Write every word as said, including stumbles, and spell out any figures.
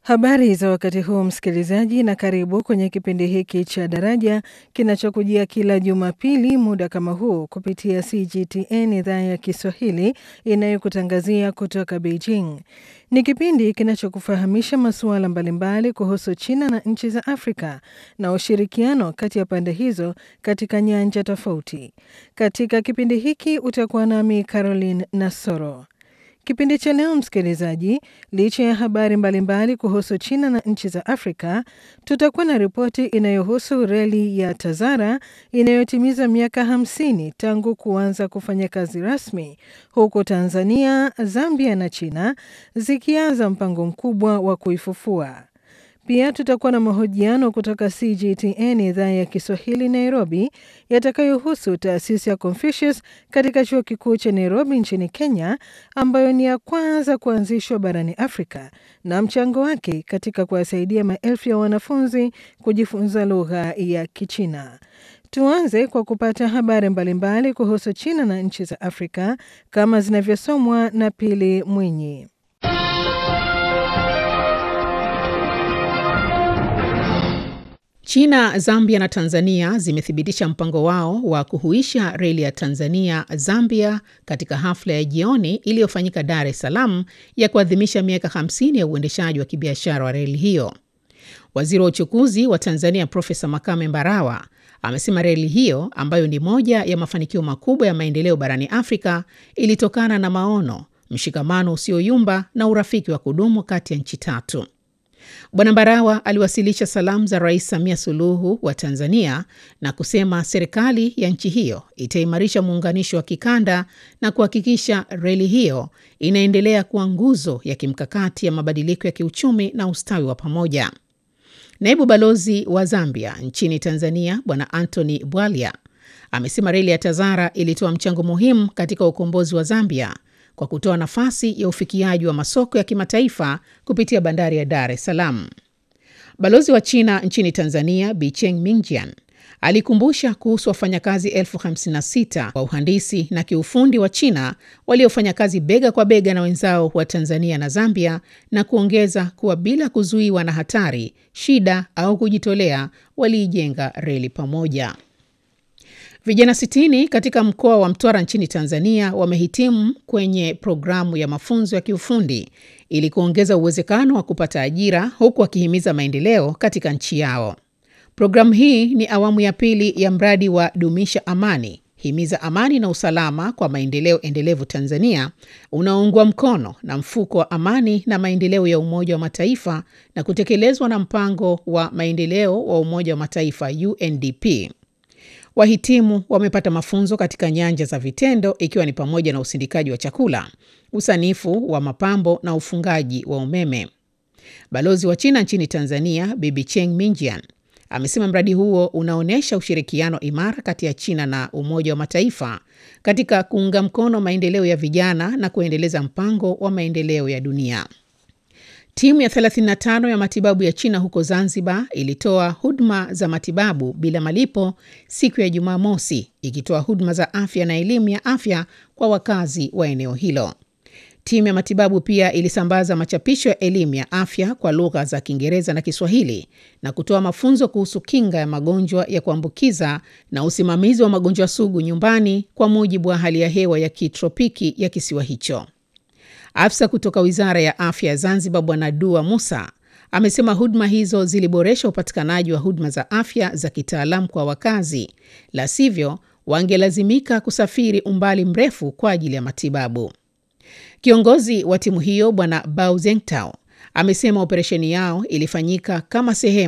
Habari za wakati huu msikilizaji, na karibu kwenye kipindi hiki cha Daraja kinachokujia kila Jumapili muda kama huu kupitia C G T N idhaa ya Kiswahili inayokutangazia kutoka Beijing. Ni kipindi kinachokufahamisha masuala mbalimbali kuhusu China na nchi za Afrika na ushirikiano kati ya pande hizo katika nyanja tofauti. Katika kipindi hiki utakuwa nami Caroline Nasoro. Kipindi cha leo msikilizaji, licha ya habari mbalimbali kuhusu China na nchi za Afrika, tutakuwa na ripoti inayohusu reli ya Tazara inayotimiza miaka hamsini tangu kuanza kufanya kazi rasmi, huku Tanzania, Zambia na China zikianza mpango mkubwa wa kuifufua. Pia tutakuwa na mahojiano kutoka C G T N idhaa ya Kiswahili Nairobi yatakayohusu taasisi ya Confucius katika chuo kikuu cha Nairobi nchini Kenya, ambayo ni ya kwanza kuanzishwa barani Afrika, na mchango wake katika kuwasaidia maelfu ya wanafunzi kujifunza lugha ya Kichina. Tuanze kwa kupata habari mbalimbali kuhusu China na nchi za Afrika kama zinavyosomwa na Pili Mwinyi. China, Zambia na Tanzania zimethibitisha mpango wao wa kuhuisha reli ya Tanzania Zambia katika hafla ya jioni iliyofanyika Dar es Salaam ya kuadhimisha miaka hamsini ya uendeshaji wa kibiashara wa reli hiyo. Waziri wa uchukuzi wa Tanzania Profesa Makame Mbarawa amesema reli hiyo, ambayo ni moja ya mafanikio makubwa ya maendeleo barani Afrika, ilitokana na maono, mshikamano usioyumba na urafiki wa kudumu kati ya nchi tatu. Bwana Mbarawa aliwasilisha salamu za Rais Samia Suluhu wa Tanzania na kusema serikali ya nchi hiyo itaimarisha muunganisho wa kikanda na kuhakikisha reli hiyo inaendelea kuwa nguzo ya kimkakati ya mabadiliko ya kiuchumi na ustawi wa pamoja. Naibu balozi wa Zambia nchini Tanzania, Bwana Anthony Bwalya, amesema reli ya Tazara ilitoa mchango muhimu katika ukombozi wa Zambia kwa kutoa nafasi ya ufikiaji wa masoko ya kimataifa kupitia bandari ya Dar es Salaam. Balozi wa China nchini Tanzania, Bi Cheng Mingjian, alikumbusha kuhusu wafanyakazi elfu hamsini na sita wa uhandisi na kiufundi wa China waliofanya kazi bega kwa bega na wenzao wa Tanzania na Zambia, na kuongeza kuwa bila kuzuiwa na hatari, shida au kujitolea, waliijenga reli pamoja. Vijana sitini katika mkoa wa Mtwara nchini Tanzania wamehitimu kwenye programu ya mafunzo ya kiufundi ili kuongeza uwezekano wa kupata ajira, huku wakihimiza maendeleo katika nchi yao. Programu hii ni awamu ya pili ya mradi wa Dumisha Amani, himiza amani na usalama kwa maendeleo endelevu Tanzania, unaoungwa mkono na mfuko wa amani na maendeleo ya Umoja wa Mataifa na kutekelezwa na mpango wa maendeleo wa Umoja wa Mataifa U N D P. Wahitimu wamepata mafunzo katika nyanja za vitendo, ikiwa ni pamoja na usindikaji wa chakula, usanifu wa mapambo na ufungaji wa umeme. Balozi wa China nchini Tanzania, Bibi Cheng Mingjian, amesema mradi huo unaonesha ushirikiano imara kati ya China na Umoja wa Mataifa katika kuunga mkono maendeleo ya vijana na kuendeleza mpango wa maendeleo ya dunia. Timu ya thelathini na tano ya matibabu ya China huko Zanzibar ilitoa huduma za matibabu bila malipo siku ya Jumamosi, ikitoa huduma za afya na elimu ya afya kwa wakazi wa eneo hilo. Timu ya matibabu pia ilisambaza machapisho ya elimu ya afya kwa lugha za Kiingereza na Kiswahili na kutoa mafunzo kuhusu kinga ya magonjwa ya kuambukiza na usimamizi wa magonjwa sugu nyumbani kwa mujibu wa hali ya hewa ya kitropiki ya kisiwa hicho. Afisa kutoka Wizara ya Afya ya Zanzibar, Bwana Dua Musa, amesema huduma hizo ziliboresha upatikanaji wa huduma za afya za kitaalamu kwa wakazi, la sivyo wangelazimika kusafiri umbali mrefu kwa ajili ya matibabu. Kiongozi wa timu hiyo, Bwana Bao Zengtao, amesema operesheni yao ilifanyika kama sehemu